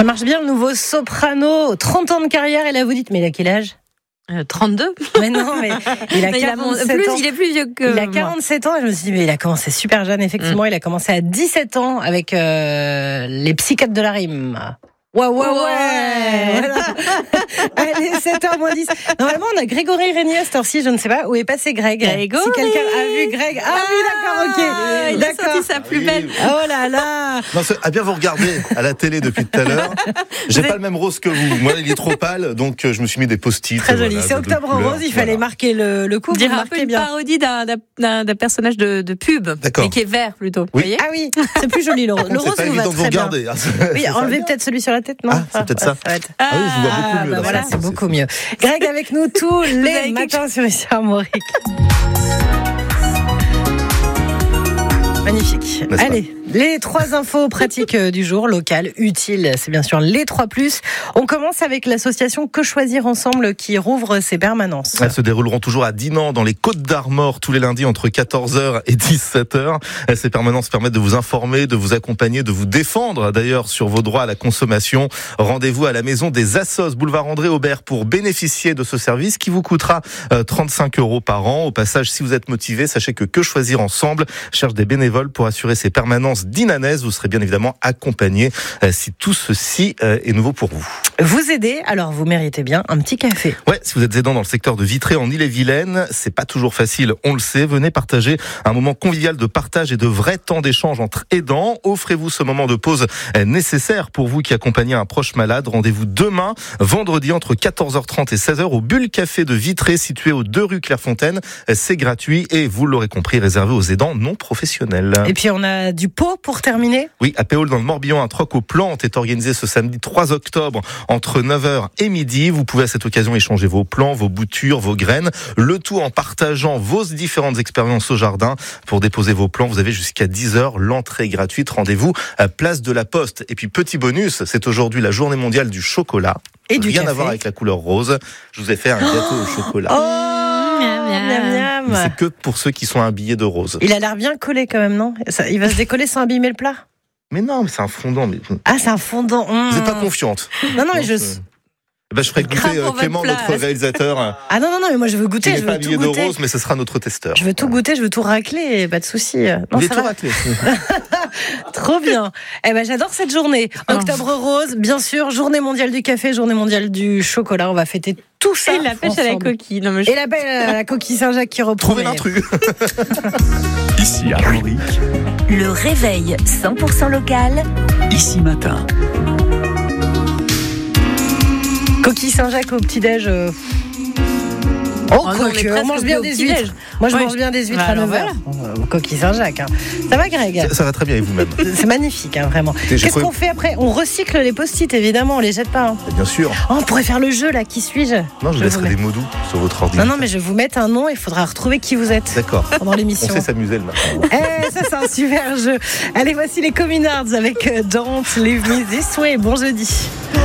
Ça marche bien, le nouveau soprano, 30 ans de carrière, et là vous dites, mais il a quel âge ? 32. Mais non, mais il a 47 ans. Il est plus vieux que Il a 47 ans et je me suis dit, mais il a commencé super jeune, effectivement. Il a commencé à 17 ans avec les psychiatres de la rime. Ouais. Voilà. Allez, 7h moins 10. Normalement, on a Grégory Régnier à cette heure-ci, je ne sais pas où est passé Greg. Grégory. Si quelqu'un a vu Greg. Ah oui, d'accord, ok. Il a sorti sa plus belle. Oh là là. Non, à bien vous regarder à la télé depuis tout à l'heure. J'ai pas le même rose que vous. Moi, il est trop pâle, donc je me suis mis des post-it. Très joli. C'est Octobre Rose, il fallait marquer le coup. On dirait un peu une parodie d'un personnage de pub. D'accord. Mais qui est vert plutôt. Oui. Vous voyez ? Ah oui, c'est plus joli. Le rose c'est pas nous va évident de vous très bien. regarder. Oui, enlevez peut-être celui sur la tête, non ? Ah, c'est peut-être ça. va être... Ah oui, je vous vois beaucoup mieux. Bah là. voilà, c'est beaucoup mieux. Greg avec nous tous les matins sur Ici Armorique. Magnifique. N'est-ce Allez, les 3 infos pratiques du jour, locales, utiles, c'est bien sûr les 3+. On commence avec l'association Que Choisir Ensemble qui rouvre ses permanences. Elles se dérouleront toujours à Dinan, dans les Côtes-d'Armor, tous les lundis entre 14h et 17h. Ces permanences permettent de vous informer, de vous accompagner, de vous défendre d'ailleurs sur vos droits à la consommation. Rendez-vous à la maison des Assos, boulevard André Aubert, pour bénéficier de ce service qui vous coûtera 35 € par an. Au passage, si vous êtes motivé, sachez que Choisir Ensemble cherche des bénévoles pour assurer ces permanences dinanaises. Vous serez bien évidemment accompagné si tout ceci est nouveau pour vous. Vous aidez, alors vous méritez bien un petit café. Ouais, si vous êtes aidant dans le secteur de Vitré en Ille-et-Vilaine, c'est pas toujours facile, on le sait. Venez partager un moment convivial de partage et de vrai temps d'échange entre aidants. Offrez-vous ce moment de pause nécessaire pour vous qui accompagnez un proche malade. Rendez-vous demain, vendredi, entre 14h30 et 16h au Bulle Café de Vitré, situé aux 2 rue Clairefontaine. C'est gratuit et vous l'aurez compris, réservé aux aidants non professionnels. Et puis on a du pot pour terminer. Oui, à Péole dans le Morbihan, un troc aux plantes est organisé ce samedi 3 octobre entre 9h et midi. Vous pouvez à cette occasion échanger vos plants, vos boutures, vos graines, le tout en partageant vos différentes expériences au jardin. Pour déposer vos plants, vous avez jusqu'à 10h, l'entrée est gratuite. Rendez-vous à Place de la Poste. Et puis petit bonus, c'est aujourd'hui la journée mondiale du chocolat. Et du Rien café. à voir avec la couleur rose. Je vous ai fait un gâteau au chocolat. Miam. Mais c'est que pour ceux qui sont habillés de rose. Il a l'air bien collé quand même, non ? Il va se décoller sans abîmer le plat ? Mais non, mais c'est un fondant. Mais... Ah, c'est un fondant. Vous n'êtes pas confiante. Non, mais je... je ferai goûter Clément, notre réalisateur. Ah non, mais moi je veux goûter. Il n'est Je pas veux tout habillé de goûter. rose, mais ce sera notre testeur. Je veux tout goûter, je veux tout racler, pas de souci. Vous voulez tout racler. Trop bien. J'adore cette journée. Octobre Rose, bien sûr, journée mondiale du café, journée mondiale du chocolat. On va fêter tout ça. Et la pêche à la coquille. Non, mais Et la coquille Saint-Jacques qui reprend. Trouvez l'intrus. Ici Armorique, Le réveil 100% local. Ici Matin. Coquille Saint-Jacques au petit-déj. On mange bien des huîtres. Moi, je mange bien des huîtres à 9h. Coquille Saint-Jacques. Hein. Ça va, Greg ? Ça va très bien, et vous-même ? C'est magnifique, hein, vraiment. Qu'est-ce qu'on fait après ? On recycle les post-it, évidemment, on les jette pas. Hein. Bien sûr. Oh, on pourrait faire le jeu, là. Qui suis-je ? Non, je laisserai des mots doux sur votre ordinateur. Non, mais je vais vous mettre un nom et il faudra retrouver qui vous êtes. D'accord. Pendant l'émission. On sait s'amuser le matin. Ça, c'est un super jeu. Allez, voici les Communards avec Don't Leave Me This Way. Bon jeudi.